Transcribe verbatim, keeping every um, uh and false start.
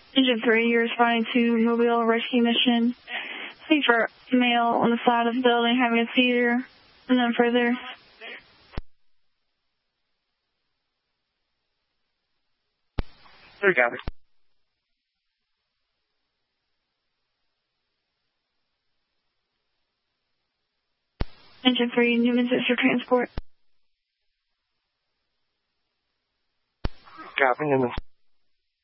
Engine three, you're responding to Mobile rescue mission. Looking for a male on the side of the building having a seizure, and then further. There, got it. Engine three, Newman Sister Transport. Copy, Newman.